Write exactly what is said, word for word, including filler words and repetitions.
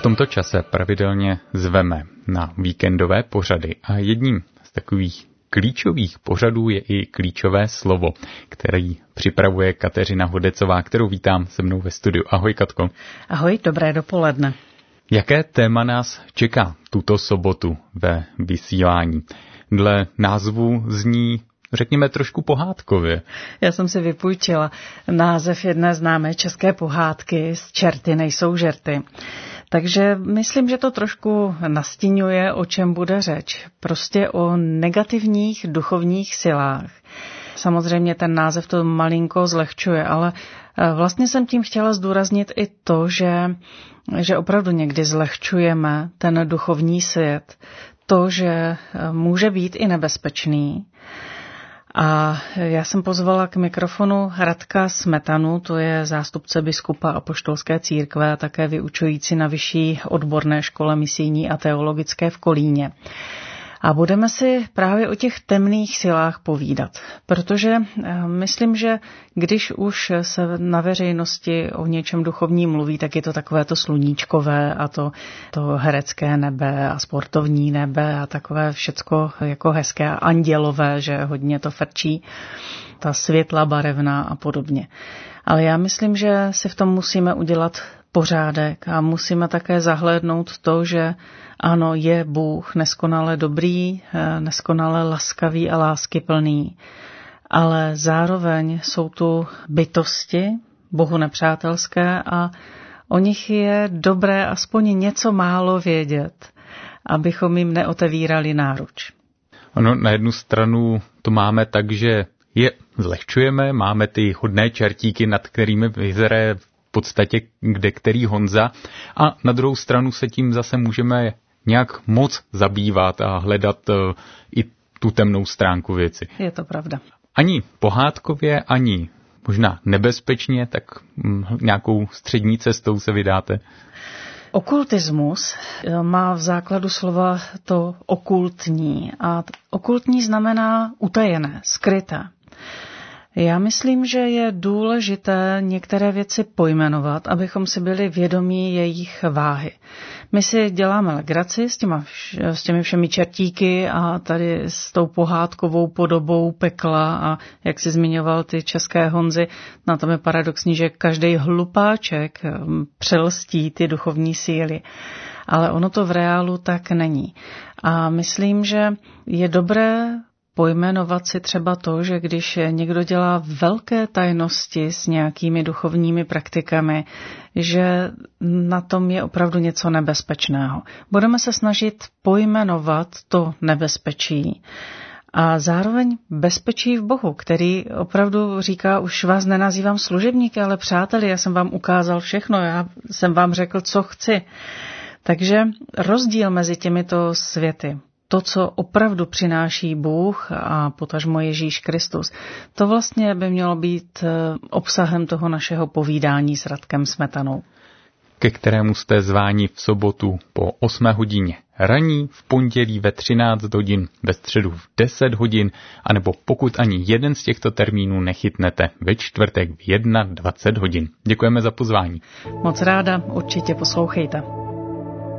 tomto čase pravidelně zveme na víkendové pořady a jedním z takových klíčových pořadů je i klíčové slovo, který připravuje Kateřina Hodecová, kterou vítám se mnou ve studiu. Ahoj, Katko. Ahoj, dobré dopoledne. Jaké téma nás čeká tuto sobotu ve vysílání? Dle názvu zní, řekněme, trošku pohádkově. Já jsem si vypůjčila název jedné známé české pohádky Z čerty nejsou žerty. Takže myslím, že to trošku nastínuje, o čem bude řeč. Prostě o negativních duchovních silách. Samozřejmě ten název to malinko zlehčuje, ale vlastně jsem tím chtěla zdůraznit i to, že, že opravdu někdy zlehčujeme ten duchovní svět. To, že může být i nebezpečný. A já jsem pozvala k mikrofonu Radka Smetanu, to je zástupce biskupa apoštolské církve a také vyučující na vyšší odborné škole misijní a teologické v Kolíně. A budeme si právě o těch temných silách povídat, protože myslím, že když už se na veřejnosti o něčem duchovním mluví, tak je to takové to sluníčkové a to, to herecké nebe a sportovní nebe a takové všecko jako hezké a andělové, že hodně to frčí, ta světla barevná a podobně. Ale já myslím, že si v tom musíme udělat pořádek a musíme také zahlédnout to, že ano, je Bůh neskonale dobrý, neskonale laskavý a láskyplný, ale zároveň jsou tu bytosti, Bohu nepřátelské a o nich je dobré aspoň něco málo vědět, abychom jim neotevírali náruč. Ano, na jednu stranu to máme tak, že je zlehčujeme, máme ty hodné čertíky, nad kterými vyzere v podstatě kde který Honza, a na druhou stranu se tím zase můžeme nějak moc zabývat a hledat uh, i tu temnou stránku věci. Je to pravda. Ani pohádkově, ani možná nebezpečně, tak hm, nějakou střední cestou se vydáte. Okultismus má v základu slova to okultní a okultní znamená utajené, skryté. Já myslím, že je důležité některé věci pojmenovat, abychom si byli vědomí jejich váhy. My si děláme legraci s, těma, s těmi všemi čertíky a tady s tou pohádkovou podobou pekla a jak si zmiňoval ty české Honzy, na tom je paradoxní, že každý hlupáček přelstí ty duchovní síly. Ale ono to v reálu tak není. A myslím, že je dobré pojmenovat si třeba to, že když někdo dělá velké tajnosti s nějakými duchovními praktikami, že na tom je opravdu něco nebezpečného. Budeme se snažit pojmenovat to nebezpečí a zároveň bezpečí v Bohu, který opravdu říká, už vás nenazývám služebníky, ale přáteli, já jsem vám ukázal všechno, já jsem vám řekl, co chci. Takže rozdíl mezi těmito světy, to, co opravdu přináší Bůh a potažmo Ježíš Kristus, to vlastně by mělo být obsahem toho našeho povídání s Radkem Smetanou. Ke kterému jste zváni v sobotu po osmé hodině raní, v pondělí ve třináct hodin, ve středu v deset hodin, anebo pokud ani jeden z těchto termínů nechytnete, ve čtvrtek v dvacet jedna hodin. Děkujeme za pozvání. Moc ráda, určitě poslouchejte.